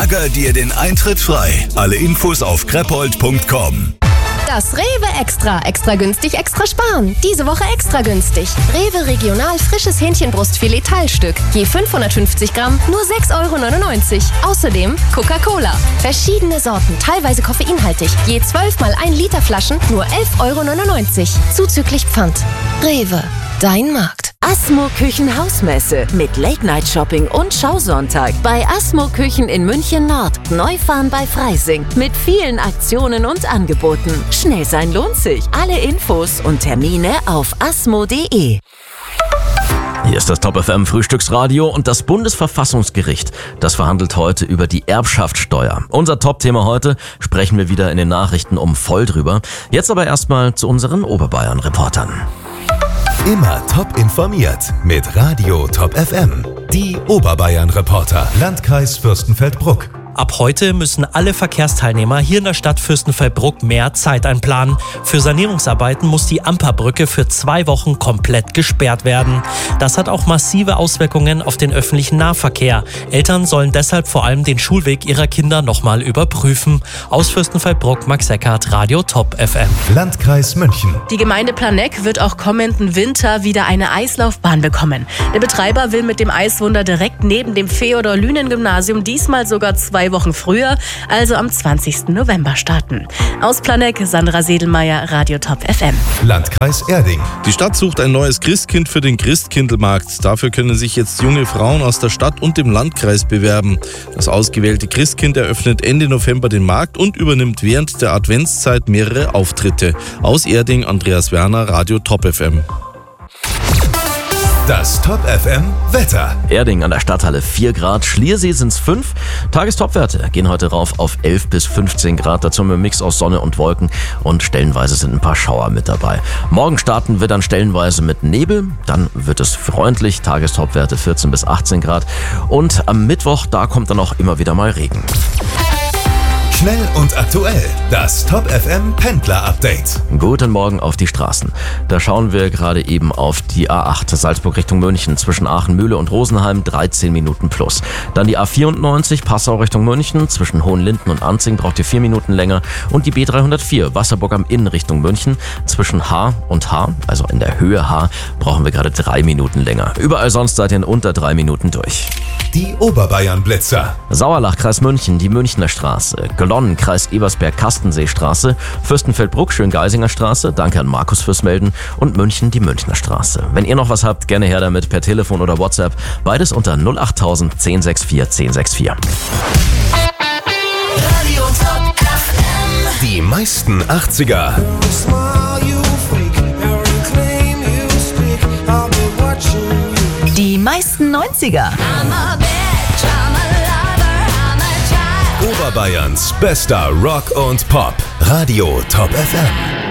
Schlager dir den Eintritt frei. Alle Infos auf kreppold.com. Das Rewe Extra. Extra günstig, extra sparen. Diese Woche extra günstig. Rewe Regional frisches Hähnchenbrustfilet Teilstück. Je 550 Gramm, nur 6,99 €. Außerdem Coca-Cola. Verschiedene Sorten, teilweise koffeinhaltig. Je 12 mal 1 Liter Flaschen, nur 11,99 €. Zuzüglich Pfand. Rewe. Dein Markt. Asmo Küchen Hausmesse mit Late-Night-Shopping und Schausonntag bei Asmo Küchen in München Nord. Neufahren bei Freising mit vielen Aktionen und Angeboten. Schnell sein lohnt sich. Alle Infos und Termine auf asmo.de. Hier ist das Top FM Frühstücksradio und das Bundesverfassungsgericht. Das verhandelt heute über die Erbschaftssteuer. Unser Top-Thema heute, sprechen wir wieder in den Nachrichten voll drüber. Jetzt aber erstmal zu unseren Oberbayern-Reportern. Immer top informiert mit Radio Top FM. Die Oberbayern-Reporter. Landkreis Fürstenfeldbruck. Ab heute müssen alle Verkehrsteilnehmer hier in der Stadt Fürstenfeldbruck mehr Zeit einplanen. Für Sanierungsarbeiten muss die Amperbrücke für 2 Wochen komplett gesperrt werden. Das hat auch massive Auswirkungen auf den öffentlichen Nahverkehr. Eltern sollen deshalb vor allem den Schulweg ihrer Kinder nochmal überprüfen. Aus Fürstenfeldbruck, Max Eckert, Radio Top FM. Landkreis München. Die Gemeinde Planegg wird auch kommenden Winter wieder eine Eislaufbahn bekommen. Der Betreiber will mit dem Eiswunder direkt neben dem Feodor-Lünen-Gymnasium diesmal sogar 2 Wochen früher, also am 20. November starten. Aus Planegg, Sandra Sedelmeier, Radio Top FM. Landkreis Erding. Die Stadt sucht ein neues Christkind für den Christkindlmarkt. Dafür können sich jetzt junge Frauen aus der Stadt und dem Landkreis bewerben. Das ausgewählte Christkind eröffnet Ende November den Markt und übernimmt während der Adventszeit mehrere Auftritte. Aus Erding, Andreas Werner, Radio Top FM. Das Top FM Wetter. Erding an der Stadthalle 4 Grad, Schliersee sind's 5. Tagestopwerte gehen heute rauf auf 11 bis 15 Grad. Dazu haben wir einen Mix aus Sonne und Wolken und stellenweise sind ein paar Schauer mit dabei. Morgen starten wir dann stellenweise mit Nebel, dann wird es freundlich, Tagestopwerte 14 bis 18 Grad. Und am Mittwoch, da kommt dann auch immer wieder mal Regen. Schnell und aktuell. Das Top FM Pendler Update. Guten Morgen auf die Straßen. Da schauen wir gerade eben auf die A8 Salzburg Richtung München zwischen Aachen, Mühle und Rosenheim 13 Minuten plus. Dann die A94 Passau Richtung München zwischen Hohenlinden und Anzing braucht ihr 4 Minuten länger. Und die B304 Wasserburg am Inn Richtung München zwischen H und H, also in der Höhe H, brauchen wir gerade 3 Minuten länger. Überall sonst seid ihr in unter 3 Minuten durch. Die Oberbayern-Blitzer. Sauerlach, Kreis München, die Münchner Straße. Glonnen, Kreis Ebersberg, Kastenseestraße. Fürstenfeldbruck, Schöngeisinger Straße. Danke an Markus fürs Melden. Und München, die Münchner Straße. Wenn ihr noch was habt, gerne her damit per Telefon oder WhatsApp. Beides unter 08000 1064 1064. Radio Top FM. Die meisten 80er. Die meisten 90er. Oberbayerns bester Rock und Pop. Radio Top FM.